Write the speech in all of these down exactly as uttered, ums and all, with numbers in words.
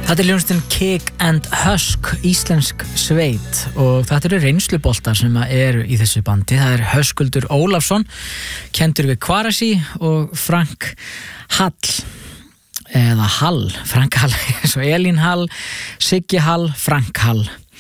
Þetta er hljómsveitin Kick and Husk, íslensk sveit, og þetta eru reynsluboltar sem eru í þessu bandi. Það er Höskuldur Ólafsson, kendur við Kvarasi, og Frank Hall, eða Hall, Frank Hall, svo Elín Hall, Siggi Hall, Frank Hall,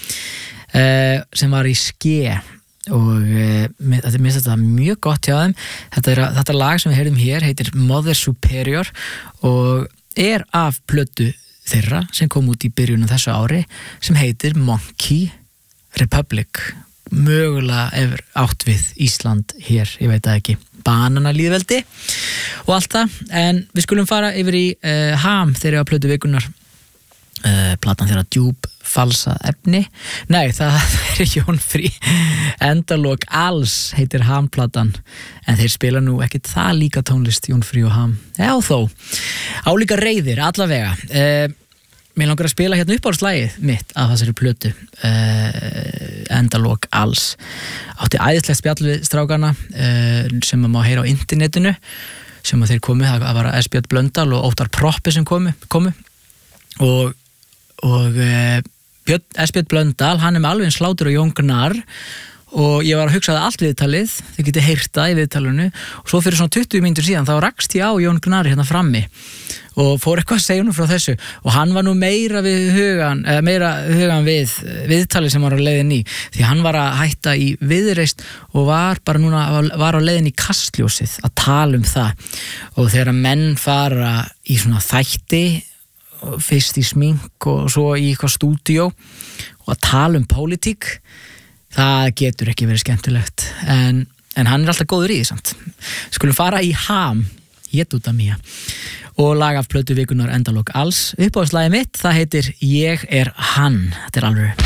uh, sem var í Ske, og uh, þetta er þetta mjög gott hjá þeim. Þetta, er, þetta lag sem við heyrðum hér heitir Mother Superior og er af plötu þeirra sem kom út í byrjunum þessu ári sem heitir Monkey Republic, mögulega ef átt við Ísland hér, ég veit það ekki, bananalýðveldi og allt það. En við skulum fara yfir í uh, Ham þeirra á plötu vikunar, uh, platan þeirra Djúp falsa efni, nei það er Jón Frí, Endalok Alls heitir Ham-platan, en þeir spila nú ekkit það líka tónlist, Jón Frí og Ham, já þó álíka reiðir, allavega. uh, mér langar að spila hérna uppáhaldsslagið mitt af þessari plötu, uh, Endalok Alls. Átti æðislegt spjall við strákana uh, sem að má heyra á internetinu, sem að þeir komu, það var Esbjörn Blöndal og Óttar Proppi sem komu, komu. og og uh, Björn, Esbjörn Blöndal, hann er með alveg eins hlátur og Jón Gnarr, og ég var að hugsa það allt viðtalið, þið getið heyrt það í viðtalinu, og svo fyrir svona tuttugu mínútur síðan þá rakst ég á Jón Gnarr hérna frammi og fór eitthvað að segja nú frá þessu, og hann var nú meira við hugan, eða meira hugan við viðtalið sem var á leiðin í, því hann var að hætta í Viðreisn og var bara núna, var á leiðin í Kastljósið að tala um það, og þegar menn fara í svona þætti, fyrst í smink og svo í eitthvað stúdíó og að tala um pólitík, það getur ekki verið skemmtilegt, en, en hann er alltaf góður í því samt. Skulum fara í Ham, Jedúta Mía, og lag af plötu vikunar Endalok Alls. Uppáhaldslagið mitt, það heitir Ég er hann. Þetta er alveg